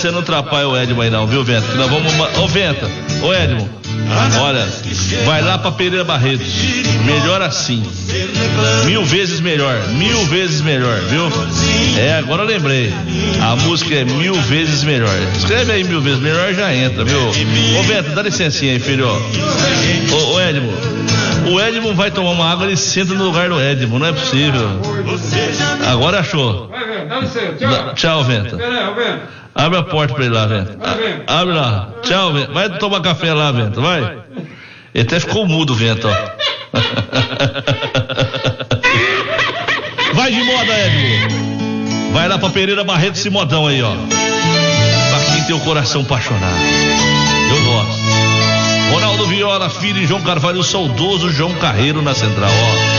você não atrapalha o Edmo aí não, viu, Vento? Que nós vamos... Ô, Vento, ô, Edmo, olha, vai lá pra Pereira Barreto. Melhor assim. 1000 vezes melhor, viu? Agora eu lembrei. A música é 1000 vezes melhor. Escreve aí 1000 vezes melhor, já entra, viu? Ô, Vento, dá licencinha aí, filho. Ô, Edmo, o Edmo vai tomar uma água, ele senta no lugar do Edmo, não é possível. Agora achou. Vai, Vento, dá licença, tchau. Tchau, Vento. Vento. Abre a porta pra ele lá, Vento. Abre lá. Tchau, Vento. Vai tomar café lá, Vento, vai. Ele até ficou mudo, Vento, ó. Vai de moda, Edmo. Vai lá pra Pereira Barreto, esse modão aí, ó. Pra quem tem o coração apaixonado. Eu gosto. Ronaldo Viola, filho de João Carvalho, o saudoso João Carreiro na central, ó.